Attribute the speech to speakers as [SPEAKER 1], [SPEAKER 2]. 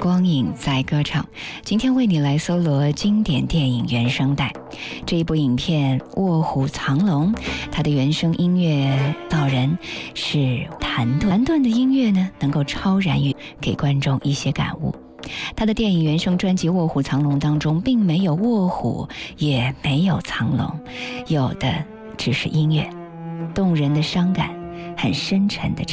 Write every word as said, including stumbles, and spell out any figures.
[SPEAKER 1] 光影在歌唱。今天为你来搜罗经典电影原声带。这一部影片《卧虎藏龙》，它的原声音乐道人是谭盾。谭盾的音乐呢，能够超然于给观众一些感悟。他的电影原声专辑《卧虎藏龙》当中，并没有卧虎，也没有藏龙，有的只是音乐，动人的伤感，很深沉的